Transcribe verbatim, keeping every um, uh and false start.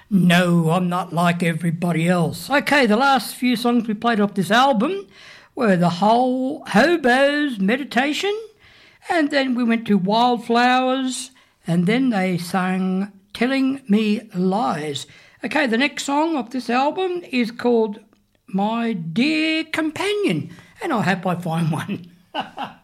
No, I'm not like everybody else. Okay, the last few songs we played off this album were The Whole Hobo's Meditation, and then we went to Wildflowers, and then they sang Telling Me Lies. Okay, the next song of this album is called My Dear Companion, and I hope I find one.